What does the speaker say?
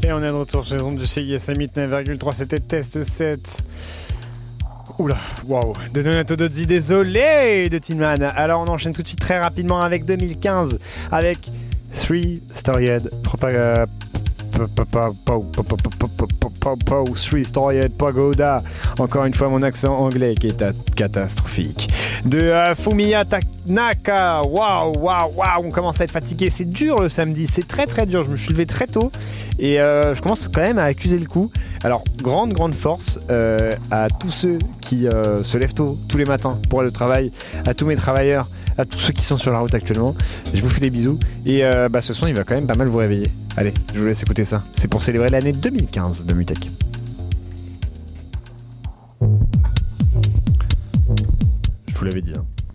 Et on est de retour sur les ondes du CISM 9,3, c'était test 7. Oula, waouh, de Donato Dozzi, désolé de Tin Man. Alors on enchaîne tout de suite très rapidement avec 2015, avec Three Storied Three Storied Pagoda. Encore une fois mon accent anglais qui est catastrophique. De Fumiya Tanaka. Waouh, on commence à être fatigué. C'est dur le samedi, c'est très très dur. Je me suis levé très tôt et je commence quand même à accuser le coup. Alors grande force à tous ceux qui se lèvent tôt tous les matins pour aller au travail, à tous mes travailleurs, à tous ceux qui sont sur la route actuellement. Je vous fais des bisous et ce son il va quand même pas mal vous réveiller. Allez, je vous laisse écouter ça. C'est pour célébrer l'année 2015 de Mutech. Je vous l'avais dit, hein.